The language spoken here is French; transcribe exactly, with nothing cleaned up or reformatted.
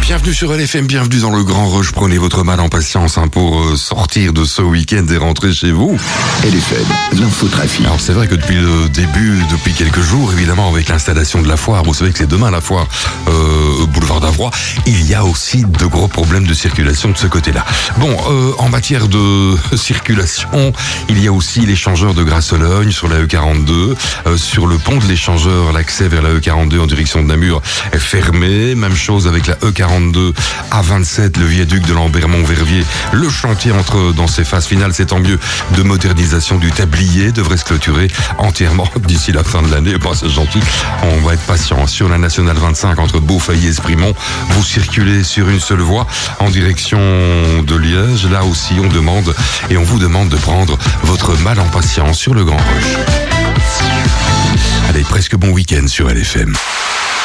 Bienvenue sur L F M, bienvenue dans le Grand Rush. Prenez votre mal en patience hein, pour euh, sortir de ce week-end et rentrer chez vous. L F M, l'infotrafic. Alors c'est vrai que depuis le début, depuis quelques jours, évidemment avec l'installation de la foire, vous savez que c'est demain la foire euh, boulevard d'Avroy, il y a aussi de gros problèmes de circulation de ce côté-là. Bon, euh, en matière de circulation, il y a aussi l'échangeur de Grasse-Sologne sur la E quarante-deux, euh, sur le pont de l'échangeur, l'accès vers la E quarante-deux en direction de Namur est fermé. Même chose avec la E quarante-deux A vingt-sept, le viaduc de Lambermont-Verviers. Le chantier entre dans ses phases finales, c'est tant mieux, de modernisation du tablier devrait se clôturer entièrement d'ici la fin de l'année. Bon, c'est gentil, on va être patient. Sur la nationale vingt-cinq entre Beaufeuille et Esprimont, vous circulez sur une seule voie en direction de Liège. Là aussi, on demande et on vous demande de prendre votre mal en patience sur le Grand Rush. Allez, presque bon week-end sur L F M.